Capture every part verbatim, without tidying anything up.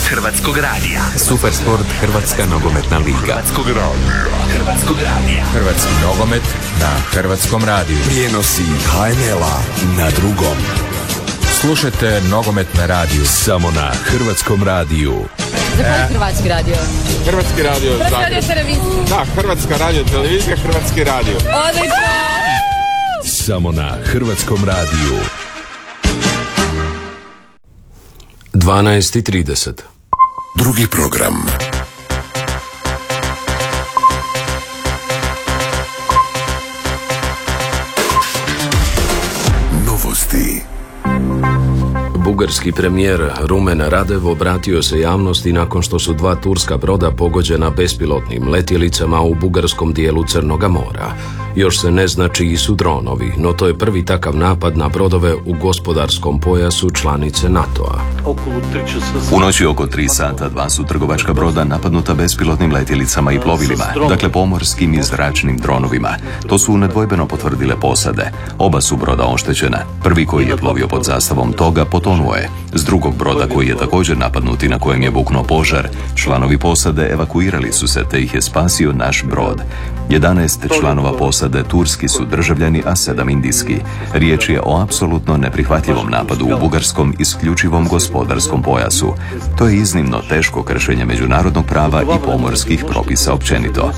Hrvatskog radija. Supersport Hrvatska nogometna liga. Hrvatskog radija. Hrvatskog radija. Hrvatski nogomet na Hrvatskom radiju. Prijenosi ha en el-a na drugom. Slušajte nogomet na radiju. Samo na Hrvatskom radiju. Zahvaljujem Hrvatski radio. Hrvatski radio. Hrvatska radio televizija. Da, Hrvatska radio televizija, Hrvatski radio. Odlično! Samo na Hrvatskom radiju. dvanaest i trideset. Drugi program. Novosti. Bugarski premijer Rumen Radev obratio se javnosti nakon što su dva turska broda pogođena bespilotnim letjelicama u bugarskom dijelu Crnoga mora. Još se ne zna čiji su dronovi, no to je prvi takav napad na brodove u gospodarskom pojasu članice NATO-a. U noći oko tri sata dva su trgovačka broda napadnuta bespilotnim letjelicama i plovilima, dakle pomorskim i zračnim dronovima. To su nedvojbeno potvrdile posade. Oba su broda oštećena. Prvi koji je plovio pod zastavom toga potonuo je. S drugog broda koji je također napadnut i na kojem je buknuo požar, članovi posade evakuirali su se te ih je spasio naš brod. jedanaest članova posade turski su državljani, a sedam indijski. Riječ je o apsolutno neprihvatljivom napadu u bugarskom isključivom gospodarskom pojasu. To je iznimno teško kršenje međunarodnog prava i pomorskih propisa općenito.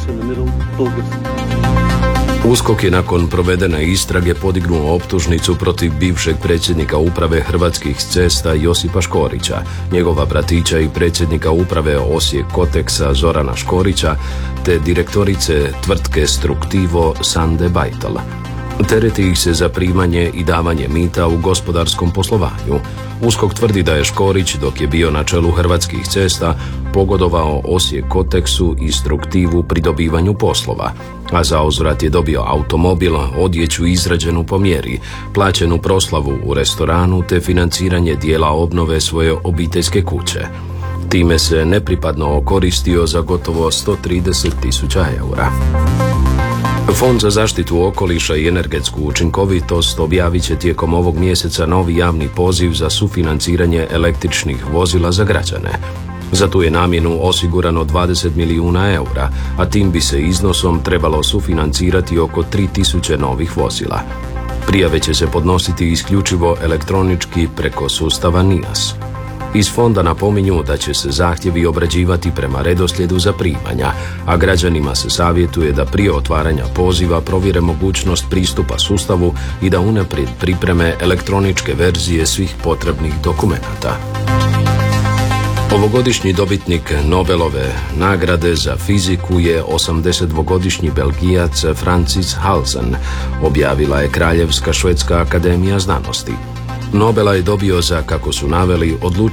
USKOK je nakon provedene istrage podignuo optužnicu protiv bivšeg predsjednika uprave Hrvatskih cesta Josipa Škorića, njegova bratića i predsjednika uprave Osijek Koteksa Zorana Škorića, te direktorice tvrtke Struktivo Sande Bajtal. Tereti ih se za primanje i davanje mita u gospodarskom poslovanju. USKOK tvrdi da je Škorić, dok je bio na čelu Hrvatskih cesta, pogodovao Osijek Koteksu i Struktivu pri dobivanju poslova, a za uzvrat je dobio automobil, odjeću izrađenu po mjeri, plaćenu proslavu u restoranu te financiranje dijela obnove svoje obiteljske kuće. Time se nepripadno okoristio za gotovo sto trideset tisuća eura. Fond za zaštitu okoliša i energetsku učinkovitost objavit će tijekom ovog mjeseca novi javni poziv za sufinanciranje električnih vozila za građane. Za tu je namjenu osigurano dvadeset milijuna eura, a tim bi se iznosom trebalo sufinancirati oko tri tisuće novih vozila. Prijave će se podnositi isključivo elektronički preko sustava N I A S. Iz fonda napominju da će se zahtjevi obrađivati prema redoslijedu zaprimanja, a građanima se savjetuje da prije otvaranja poziva provjere mogućnost pristupa sustavu i da unaprijed pripreme elektroničke verzije svih potrebnih dokumenata. Ovogodišnji dobitnik Nobelove nagrade za fiziku je osamdesetdvogodišnji Belgijac Francis Halsen, objavila je Kraljevska švedska akademija znanosti. Nobela je dobio za, kako su naveli, odlučujući